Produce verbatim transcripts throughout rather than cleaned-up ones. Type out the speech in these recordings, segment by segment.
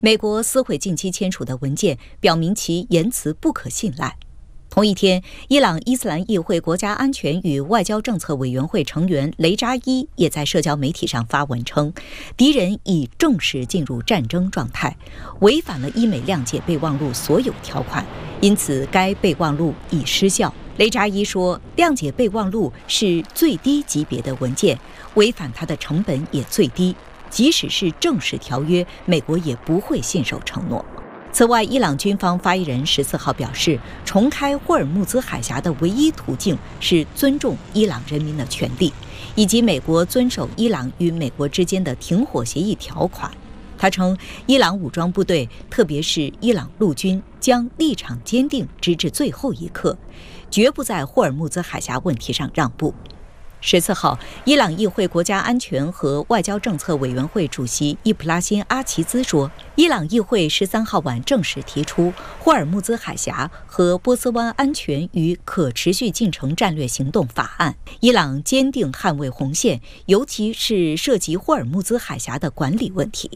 美国撕毁近期签署的文件，表明其言辞不可信赖。同一天，伊朗伊斯兰议会国家安全与外交政策委员会成员雷扎伊也在社交媒体上发文称，敌人已正式进入战争状态，违反了伊美谅解备忘录所有条款，因此该备忘录已失效。雷扎伊说，谅解备忘录是最低级别的文件，违反它的成本也最低，即使是正式条约，美国也不会信守承诺。此外，伊朗军方发言人十四号表示，重开霍尔木兹海峡的唯一途径是尊重伊朗人民的权利，以及美国遵守伊朗与美国之间的停火协议条款。他称，伊朗武装部队，特别是伊朗陆军，将立场坚定，直至最后一刻，绝不在霍尔木兹海峡问题上让步。十四号，伊朗议会国家安全和外交政策委员会主席伊普拉辛·阿齐兹说，伊朗议会十三号晚正式提出霍尔木兹海峡和波斯湾安全与可持续进程战略行动法案。伊朗坚定捍卫红线，尤其是涉及霍尔木兹海峡的管理问题。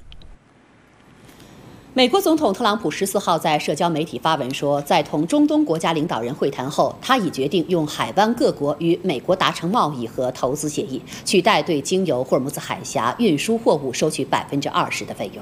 美国总统特朗普十四号在社交媒体发文说，在同中东国家领导人会谈后，他已决定用海湾各国与美国达成贸易和投资协议，取代对经由霍尔木兹海峡运输货物收取百分之二十的费用。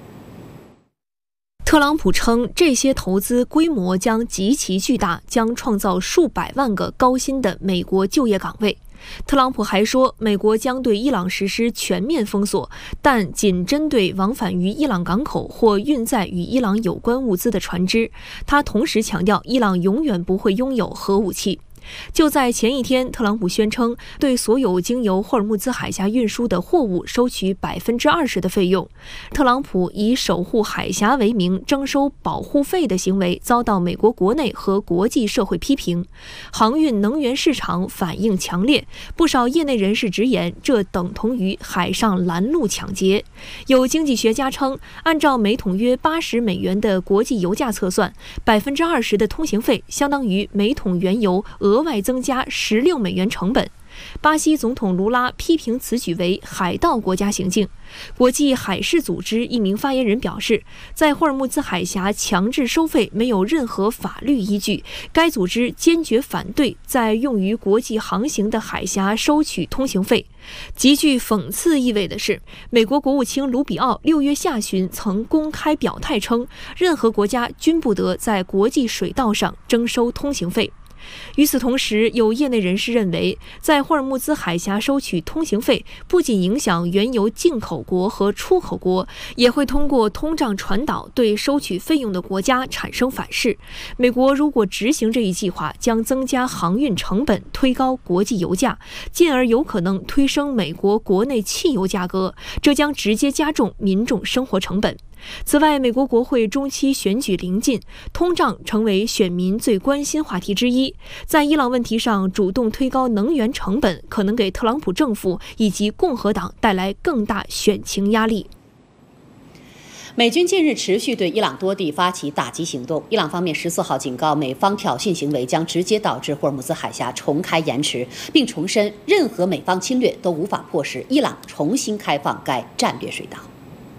特朗普称，这些投资规模将极其巨大，将创造数百万个高薪的美国就业岗位。特朗普还说，美国将对伊朗实施全面封锁，但仅针对往返于伊朗港口或运载与伊朗有关物资的船只。他同时强调，伊朗永远不会拥有核武器。就在前一天，特朗普宣称对所有经由霍尔木兹海峡运输的货物收取百分之二十的费用。特朗普以守护海峡为名征收保护费的行为遭到美国国内和国际社会批评，航运能源市场反应强烈。不少业内人士直言，这等同于海上拦路抢劫。有经济学家称，按照每桶约八十美元的国际油价测算，百分之二十的通行费相当于每桶原油额外增加十六美元成本。巴西总统卢拉批评此举为海盗国家行径。国际海事组织一名发言人表示，在霍尔木兹海峡强制收费没有任何法律依据，该组织坚决反对在用于国际航行的海峡收取通行费。极具讽刺意味的是，美国国务卿卢比奥六月下旬曾公开表态称，任何国家均不得在国际水道上征收通行费。与此同时，有业内人士认为，在霍尔木兹海峡收取通行费不仅影响原油进口国和出口国，也会通过通胀传导对收取费用的国家产生反噬。美国如果执行这一计划，将增加航运成本，推高国际油价，进而有可能推升美国国内汽油价格，这将直接加重民众生活成本。此外，美国国会中期选举临近，通胀成为选民最关心话题之一。在伊朗问题上主动推高能源成本，可能给特朗普政府以及共和党带来更大选情压力。 美军近日持续对伊朗多地发起打击行动。伊朗方面十四号警告，美方挑衅行为将直接导致霍尔木兹海峡重开延迟，并重申任何美方侵略都无法迫使伊朗重新开放该战略水道。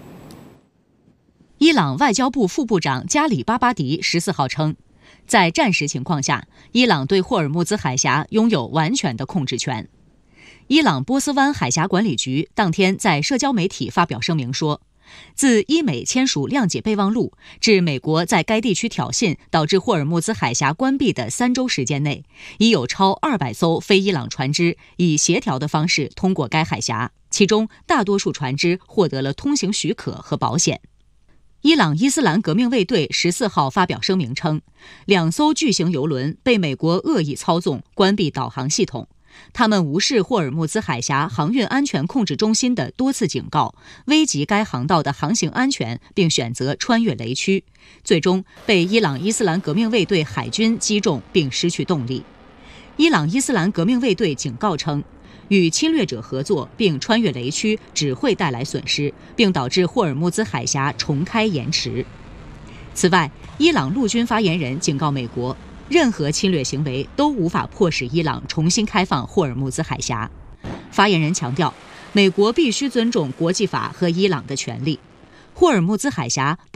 伊朗外交部副部长加里巴巴迪十四号称，在战时情况下，伊朗对霍尔木兹海峡拥有完全的控制权。伊朗波斯湾海峡管理局当天在社交媒体发表声明说，自伊美签署谅解备忘录至美国在该地区挑衅导致霍尔木兹海峡关闭的三周时间内，已有超二百艘非伊朗船只以协调的方式通过该海峡，其中大多数船只获得了通行许可和保险。伊朗伊斯兰革命卫队十四号发表声明称，两艘巨型油轮被美国恶意操纵关闭导航系统，他们无视霍尔木兹海峡航运安全控制中心的多次警告，危及该航道的航行安全，并选择穿越雷区，最终被伊朗伊斯兰革命卫队海军击中并失去动力。伊朗伊斯兰革命卫队警告称，与侵略者合作并穿越雷区只会带来损失，并导致霍尔木兹海峡重开延迟。此外，伊朗陆军发言人警告美国，任何侵略行为都无法迫使伊朗重新开放霍尔木兹海峡。发言人强调，美国必须尊重国际法和伊朗的权利。霍尔木兹海峡不